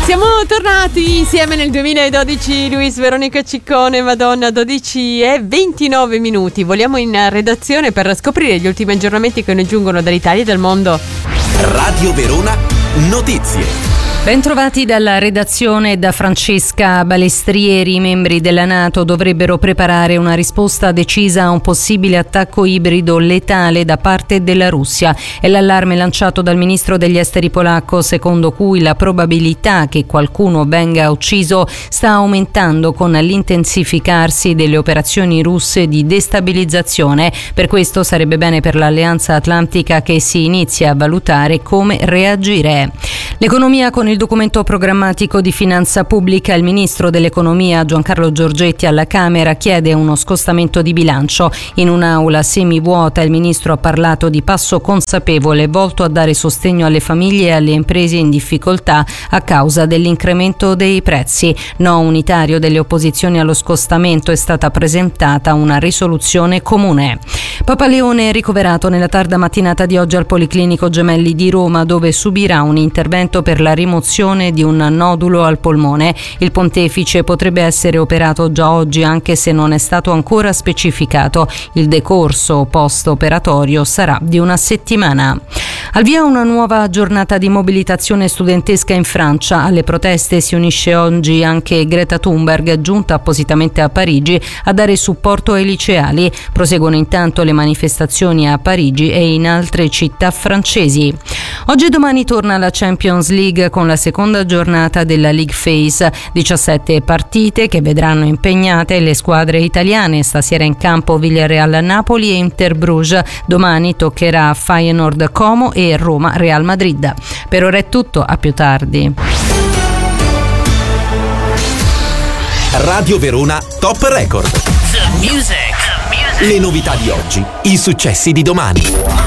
Siamo tornati insieme nel 2012, Luis, Veronica Ciccone, Madonna, 12:29. Voliamo in redazione per scoprire gli ultimi aggiornamenti che ne giungono dall'Italia e dal mondo. Radio Verona Notizie. Bentrovati dalla redazione da Francesca Balestrieri. I membri della NATO dovrebbero preparare una risposta decisa a un possibile attacco ibrido letale da parte della Russia. È l'allarme lanciato dal ministro degli esteri polacco, secondo cui la probabilità che qualcuno venga ucciso sta aumentando con l'intensificarsi delle operazioni russe di destabilizzazione. Per questo sarebbe bene per l'Alleanza Atlantica che si inizi a valutare come reagire. L'economia con il documento programmatico di finanza pubblica. Il ministro dell'economia Giancarlo Giorgetti alla Camera chiede uno scostamento di bilancio. In un'aula semivuota il ministro ha parlato di passo consapevole volto a dare sostegno alle famiglie e alle imprese in difficoltà a causa dell'incremento dei prezzi. No unitario delle opposizioni allo scostamento, è stata presentata una risoluzione comune. Papa Leone è ricoverato nella tarda mattinata di oggi al Policlinico Gemelli di Roma, dove subirà un intervento per la rimozione di un nodulo al polmone. Il pontefice potrebbe essere operato già oggi, anche se non è stato ancora specificato. Il decorso post-operatorio sarà di una settimana. Al via una nuova giornata di mobilitazione studentesca in Francia. Alle proteste si unisce oggi anche Greta Thunberg, giunta appositamente a Parigi a dare supporto ai liceali. Proseguono intanto le manifestazioni a Parigi e in altre città francesi. Oggi e domani torna la Champions League con la seconda giornata della League Phase. 17 partite che vedranno impegnate le squadre italiane. Stasera in campo Villarreal Napoli e Inter Bruges. Domani toccherà Feyenoord Como e Roma Real Madrid. Per ora è tutto, a più tardi. Radio Verona Top Record. The music. Le novità di oggi, i successi di domani.